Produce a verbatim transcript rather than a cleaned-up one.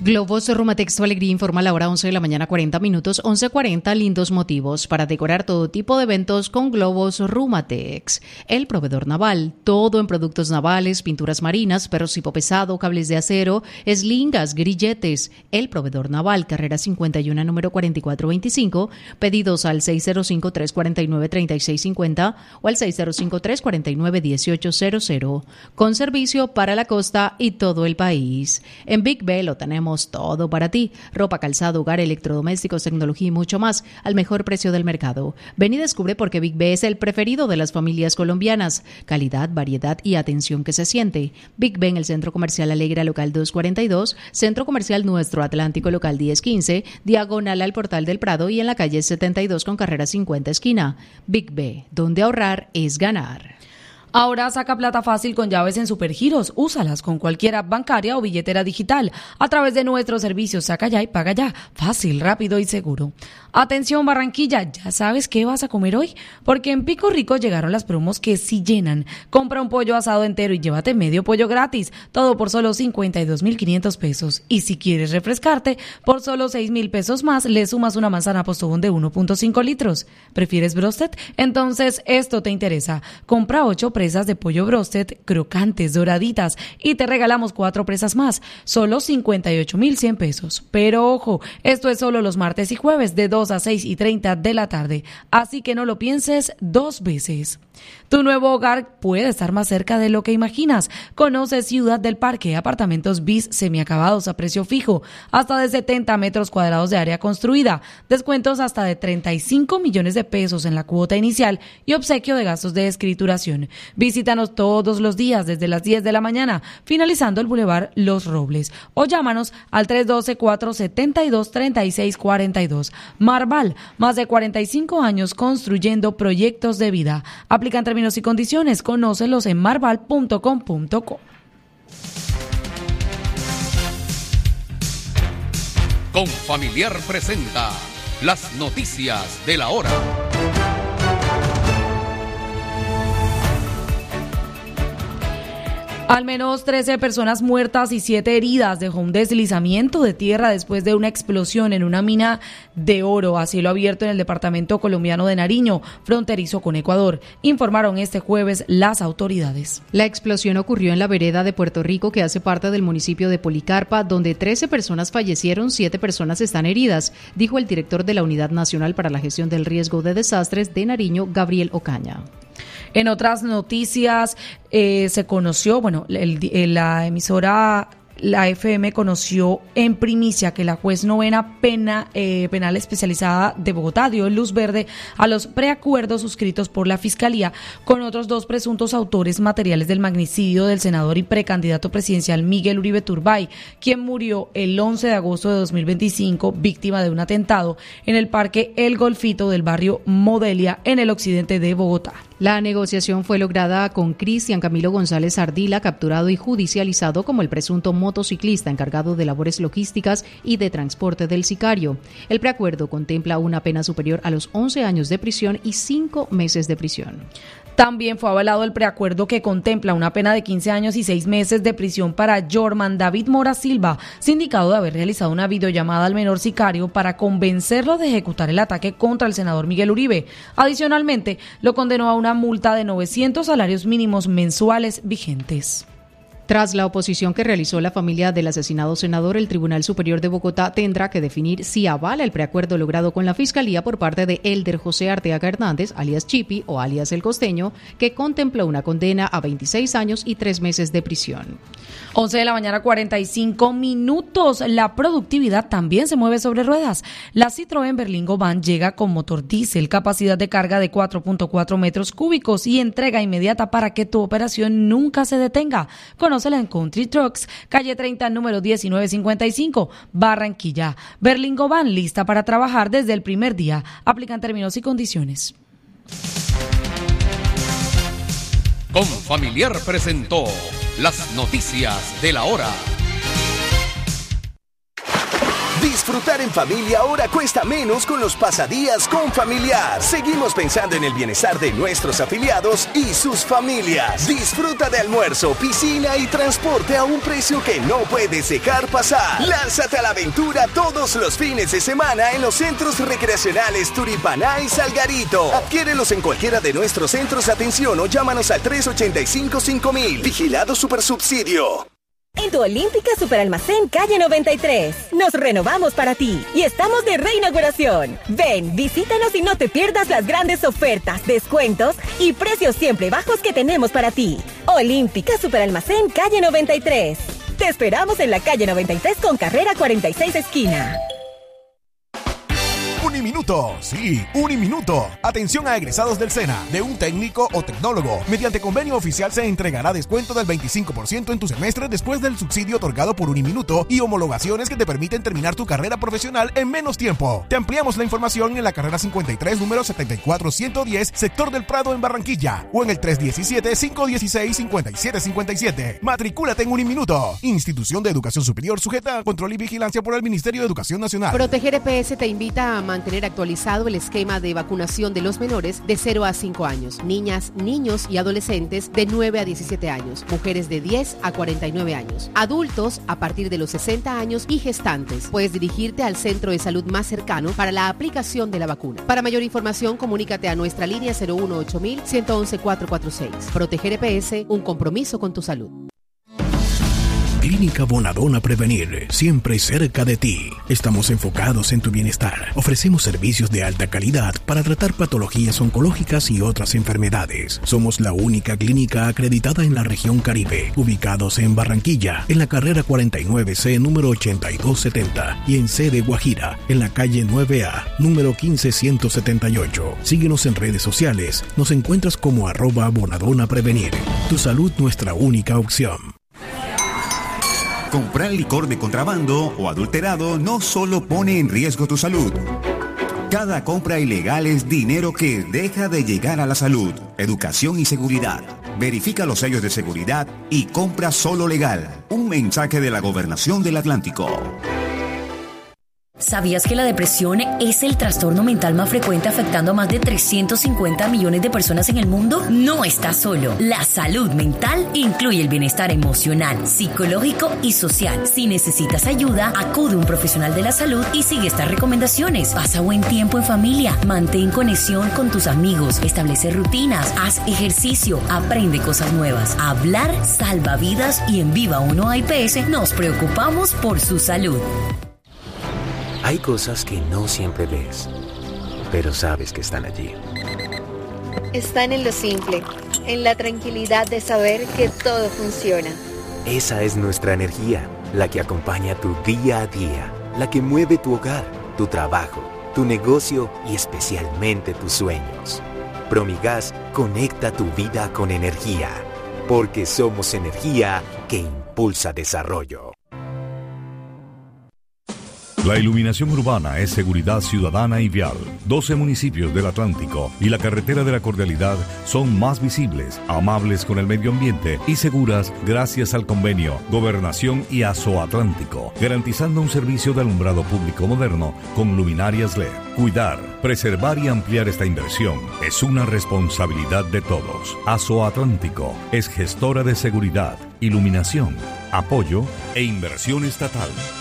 Globos Rumatex Tu Alegría informa a la hora once de la mañana, cuarenta minutos, once cuarenta, lindos motivos para decorar todo tipo de eventos con Globos Rumatex. El proveedor naval, todo en productos navales, pinturas marinas, perros tipo pesado, cables de acero, eslingas, grilletes. El proveedor naval, carrera cincuenta y uno, número cuarenta y cuatro veinticinco, pedidos al seis cero cinco, tres cuatro nueve, tres seis cinco cero o al seis cero cinco, tres cuatro nueve, uno ocho cero cero, con servicio para la costa y todo el país. En Big B lo tenemos todo para ti: ropa, calzado, hogar, electrodomésticos, tecnología y mucho más al mejor precio del mercado. Ven y descubre por qué Big B es el preferido de las familias colombianas. Calidad, variedad y atención que se siente. Big B en el Centro Comercial Alegra, local doscientos cuarenta y dos, Centro Comercial Nuestro Atlántico, local diez quince, diagonal al Portal del Prado y en la calle setenta y dos con carrera cincuenta esquina. Big B, donde ahorrar es ganar. Ahora saca plata fácil con llaves en Supergiros. Úsalas con cualquier app bancaria o billetera digital a través de nuestros servicios Saca Ya y Paga Ya. Fácil, rápido y seguro. Atención Barranquilla, ¿ya sabes qué vas a comer hoy? Porque en Pico Rico llegaron las promos que sí llenan. Compra un pollo asado entero y llévate medio pollo gratis. Todo por solo cincuenta y dos mil quinientos pesos. Y si quieres refrescarte, por solo seis mil pesos más, le sumas una manzana Postobón de uno punto cinco litros. ¿Prefieres brosted? Entonces esto te interesa. Compra ocho presas de pollo brosted, crocantes, doraditas, y te regalamos cuatro presas más, solo cincuenta y ocho mil cien pesos. Pero ojo, esto es solo los martes y jueves de dos a seis y treinta de la tarde, así que no lo pienses dos veces. Tu nuevo hogar puede estar más cerca de lo que imaginas. Conoce Ciudad del Parque, apartamentos bis semiacabados a precio fijo, hasta de setenta metros cuadrados de área construida, descuentos hasta de treinta y cinco millones de pesos en la cuota inicial y obsequio de gastos de escrituración. Visítanos todos los días desde las diez de la mañana, finalizando el Boulevard Los Robles, o llámanos al tres uno dos, cuatro siete dos, tres seis cuatro dos. Marval, más de cuarenta y cinco años construyendo proyectos de vida. Aplican términos y condiciones. Conócelos en marval punto com punto co. Confamiliar presenta las noticias de la hora. Al menos trece personas muertas y siete heridas dejó un deslizamiento de tierra después de una explosión en una mina de oro a cielo abierto en el departamento colombiano de Nariño, fronterizo con Ecuador, informaron este jueves las autoridades. La explosión ocurrió en la vereda de Puerto Rico, que hace parte del municipio de Policarpa, donde trece personas fallecieron, siete personas están heridas, dijo el director de la Unidad Nacional para la Gestión del Riesgo de Desastres de Nariño, Gabriel Ocaña. En otras noticias, eh, se conoció, bueno, el, el, la emisora, la F M conoció en primicia que la juez novena pena, eh, penal especializada de Bogotá dio luz verde a los preacuerdos suscritos por la Fiscalía con otros dos presuntos autores materiales del magnicidio del senador y precandidato presidencial Miguel Uribe Turbay, quien murió el once de agosto de dos mil veinticinco víctima de un atentado en el Parque El Golfito del barrio Modelia en el occidente de Bogotá. La negociación fue lograda con Cristian Camilo González Ardila, capturado y judicializado como el presunto motociclista encargado de labores logísticas y de transporte del sicario. El preacuerdo contempla una pena superior a los once años de prisión y cinco meses de prisión. También fue avalado el preacuerdo que contempla una pena de quince años y seis meses de prisión para Jorman David Mora Silva, sindicado de haber realizado una videollamada al menor sicario para convencerlo de ejecutar el ataque contra el senador Miguel Uribe. Adicionalmente, lo condenó a una multa de novecientos salarios mínimos mensuales vigentes. Tras la oposición que realizó la familia del asesinado senador, el Tribunal Superior de Bogotá tendrá que definir si avala el preacuerdo logrado con la Fiscalía por parte de Elder José Arteaga Hernández, alias Chipi o alias El Costeño, que contempló una condena a veintiséis años y tres meses de prisión. once de la mañana, cuarenta y cinco minutos. La productividad también se mueve sobre ruedas. La Citroën Berlingo Van llega con motor diésel, capacidad de carga de cuatro punto cuatro metros cúbicos y entrega inmediata para que tu operación nunca se detenga. Conócela en Country Trucks, calle treinta, número diecinueve cincuenta y cinco, Barranquilla. Berlingo Van, lista para trabajar desde el primer día. Aplican términos y condiciones. Confamiliar presentó las noticias de la hora. Disfrutar en familia ahora cuesta menos con los pasadías con Familiar. Seguimos pensando en el bienestar de nuestros afiliados y sus familias. Disfruta de almuerzo, piscina y transporte a un precio que no puedes dejar pasar. Lánzate a la aventura todos los fines de semana en los centros recreacionales Turipaná y Salgarito. Adquiérelos en cualquiera de nuestros centros de atención o llámanos al tres ochenta y cinco cinco mil. Vigilado Supersubsidio. En tu Olímpica Superalmacén Calle noventa y tres. Nos renovamos para ti y estamos de reinauguración. Ven, visítanos y no te pierdas las grandes ofertas, descuentos y precios siempre bajos que tenemos para ti. Olímpica Superalmacén Calle noventa y tres. Te esperamos en la calle noventa y tres con carrera cuarenta y seis esquina. Uniminuto, sí, Uniminuto. Atención a egresados del SENA, de un técnico o tecnólogo. Mediante convenio oficial se entregará descuento del veinticinco por ciento en tu semestre después del subsidio otorgado por Uniminuto y homologaciones que te permiten terminar tu carrera profesional en menos tiempo. Te ampliamos la información en la carrera cincuenta y tres, número setenta y cuatro ciento diez, sector del Prado en Barranquilla, o en el tres diecisiete, cinco dieciséis, cincuenta y siete cincuenta y siete. Matricúlate en Uniminuto. Institución de Educación Superior sujeta a control y vigilancia por el Ministerio de Educación Nacional. Proteger E P S te invita a mantener actualizado el esquema de vacunación de los menores de cero a cinco años, niñas, niños y adolescentes de nueve a diecisiete años, mujeres de diez a cuarenta y nueve años, adultos a partir de los sesenta años y gestantes. Puedes dirigirte al centro de salud más cercano para la aplicación de la vacuna. Para mayor información, comunícate a nuestra línea cero uno ocho mil, ciento once, cuatrocientos cuarenta y seis. Proteger E P S, un compromiso con tu salud. Clínica Bonadona Prevenir, siempre cerca de ti. Estamos enfocados en tu bienestar. Ofrecemos servicios de alta calidad para tratar patologías oncológicas y otras enfermedades. Somos la única clínica acreditada en la región Caribe, ubicados en Barranquilla, en la carrera cuarenta y nueve C, número ochenta y dos setenta, y en sede Guajira, en la calle nueve A, número quince ciento setenta y ocho. Síguenos en redes sociales. Nos encuentras como arroba Bonadona Prevenir. Tu salud, nuestra única opción. Comprar licor de contrabando o adulterado no solo pone en riesgo tu salud. Cada compra ilegal es dinero que deja de llegar a la salud, educación y seguridad. Verifica los sellos de seguridad y compra solo legal. Un mensaje de la Gobernación del Atlántico. ¿Sabías que la depresión es el trastorno mental más frecuente afectando a más de trescientos cincuenta millones de personas en el mundo? No estás solo. La salud mental incluye el bienestar emocional, psicológico y social. Si necesitas ayuda, acude a un profesional de la salud y sigue estas recomendaciones. Pasa buen tiempo en familia, mantén conexión con tus amigos, establece rutinas, haz ejercicio, aprende cosas nuevas. Hablar salva vidas y en Viva uno A I P S nos preocupamos por su salud. Hay cosas que no siempre ves, pero sabes que están allí. Están en lo simple, en la tranquilidad de saber que todo funciona. Esa es nuestra energía, la que acompaña tu día a día, la que mueve tu hogar, tu trabajo, tu negocio y especialmente tus sueños. Promigas conecta tu vida con energía, porque somos energía que impulsa desarrollo. La iluminación urbana es seguridad ciudadana y vial. doce municipios del Atlántico y la carretera de la Cordialidad son más visibles, amables con el medio ambiente y seguras gracias al convenio Gobernación y Asoatlántico, garantizando un servicio de alumbrado público moderno con luminarias L E D. Cuidar, preservar y ampliar esta inversión es una responsabilidad de todos. Asoatlántico es gestora de seguridad, iluminación, apoyo e inversión estatal.